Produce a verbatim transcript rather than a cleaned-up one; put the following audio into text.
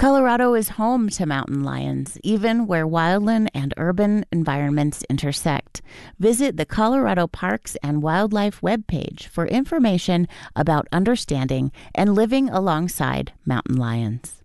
Colorado is home to mountain lions, even where wildland and urban environments intersect. Visit the Colorado Parks and Wildlife webpage for information about understanding and living alongside mountain lions.